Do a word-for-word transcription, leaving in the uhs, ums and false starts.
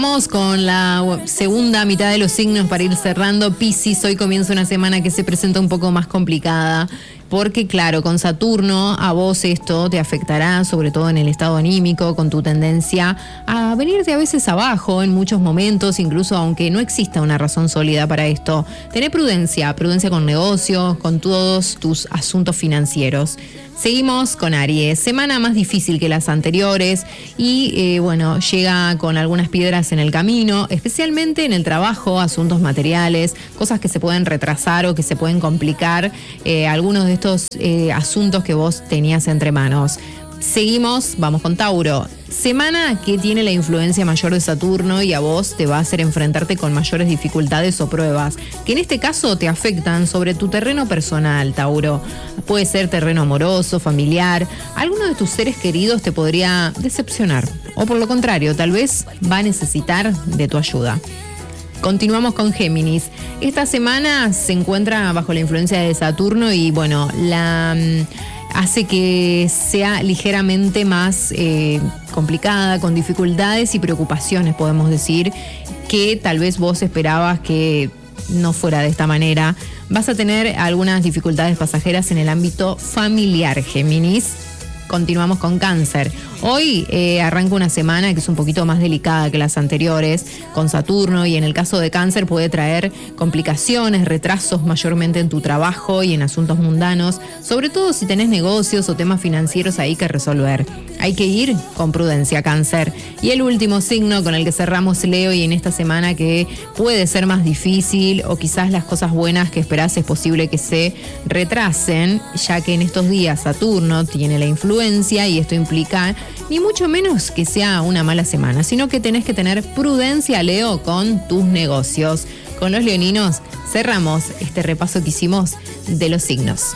Vamos con la segunda mitad de los signos para ir cerrando. Piscis, hoy comienza una semana que se presenta un poco más complicada. Porque claro, con Saturno a vos esto te afectará, sobre todo en el estado anímico, con tu tendencia a venirte a veces abajo en muchos momentos, incluso aunque no exista una razón sólida para esto. Tené prudencia, prudencia con negocios, con todos tus asuntos financieros. Seguimos con Aries, semana más difícil que las anteriores y eh, bueno, llega con algunas piedras en el camino, especialmente en el trabajo, asuntos materiales, cosas que se pueden retrasar o que se pueden complicar, eh, algunos de estos eh, asuntos que vos tenías entre manos. Seguimos, vamos con Tauro. Semana que tiene la influencia mayor de Saturno y a vos te va a hacer enfrentarte con mayores dificultades o pruebas, que en este caso te afectan sobre tu terreno personal, Tauro. Puede ser terreno amoroso, familiar, alguno de tus seres queridos te podría decepcionar. O por lo contrario, tal vez va a necesitar de tu ayuda. Continuamos con Géminis. Esta semana se encuentra bajo la influencia de Saturno y bueno, la... hace que sea ligeramente más eh, complicada, con dificultades y preocupaciones, podemos decir, que tal vez vos esperabas que no fuera de esta manera. Vas a tener algunas dificultades pasajeras en el ámbito familiar, Géminis. Continuamos con Cáncer. Hoy eh, arranca una semana que es un poquito más delicada que las anteriores, con Saturno, y en el caso de Cáncer puede traer complicaciones, retrasos mayormente en tu trabajo y en asuntos mundanos, sobre todo si tenés negocios o temas financieros ahí que resolver. Hay que ir con prudencia, Cáncer. Y el último signo con el que cerramos, Leo, y en esta semana que puede ser más difícil o quizás las cosas buenas que esperás es posible que se retrasen, ya que en estos días Saturno tiene la influencia y esto implica ni mucho menos que sea una mala semana, sino que tenés que tener prudencia, Leo, con tus negocios. Con los leoninos cerramos este repaso que hicimos de los signos.